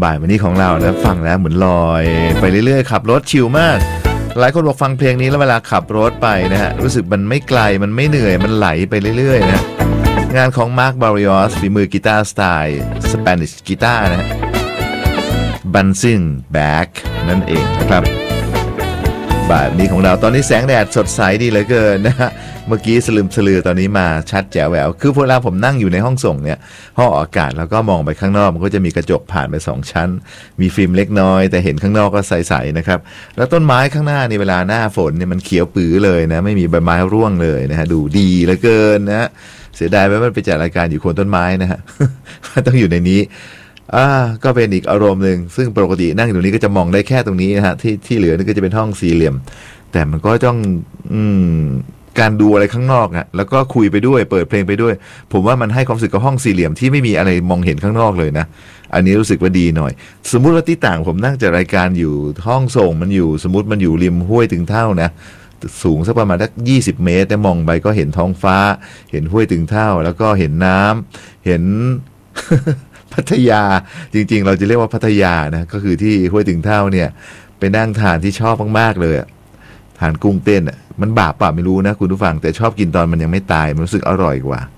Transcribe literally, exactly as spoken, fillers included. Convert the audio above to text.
บ่ายวันนี้ของเรานะฟังแล้วเหมือนลอยไปเรื่อยๆขับรถชิลมากหลายคนบอกฟังเพลงนี้แล้วเวลาขับรถไปนะฮะรู้สึกมันไม่ไกลมันไม่เหนื่อยมันไหลไปเรื่อยๆนะงานของมาร์คบาริออสฝีมือกีตาร์สไตล์สเปนิชกีตาร์นะฮะบันซิงแบ็กนั่นเองนะครับบ่ายนี้ของเราตอนนี้แสงแดดสดใสดีเหลือเกินนะฮะเมื่อกี้สลืมสลือตอนนี้มาชัดแจ๋วแหววคือเวลาผมนั่งอยู่ในห้องส่งเนี่ยห้องอากาศแล้วก็มองไปข้างนอกมันก็จะมีกระจกผ่านไปสองชั้นมีฟิล์มเล็กน้อยแต่เห็นข้างนอกก็ใสๆนะครับแล้วต้นไม้ข้างหน้านี่เวลาหน้าฝนเนี่ยมันเขียวปื้อเลยนะไม่มีใบไม้ร่วงเลยนะฮะดูดีเหลือเกินนะเสียดายไปมันไปจัดรายการอยู่โคนต้นไม้นะฮะ ต้องอยู่ในนี้อ่าก็เป็นอีกอารมณ์หนึ่งซึ่งปกตินั่งอยู่ตรงนี้ก็จะมองได้แค่ตรงนี้นะฮะที่ที่เหลือนี่ก็จะเป็นห้องสี่เหลี่ยมแต่มันก็ต้องอืมการดูอะไรข้างนอกอะแล้วก็คุยไปด้วยเปิดเพลงไปด้วยผมว่ามันให้ความรู้สึกกับห้องสี่เหลี่ยมที่ไม่มีอะไรมองเห็นข้างนอกเลยนะอันนี้รู้สึกว่าดีหน่อยสมมุติว่าที่ต่างผมนั่งจัดรายการอยู่ห้องส่งมันอยู่สมมุติมันอยู่ริมห้วยถึงเท่านะสูงสักประมาณสักยี่สิบเมตรแต่มองไปก็เห็นท้องฟ้าเห็นห้วยถึงเท่าแล้วก็เห็นน้ำเห็น พัทยาจริงๆเราจะเรียกว่าพัทยานะก็คือที่ห้วยถึงเท่าเนี่ยไปนั่งทานที่ชอบมากๆเลยทานกุ้งเต้นอ่ะมันบาปป่ะไม่รู้นะคุณผู้ฟังแต่ชอบกินตอนมันยังไม่ตายมันรู้สึกอร่อยกว่า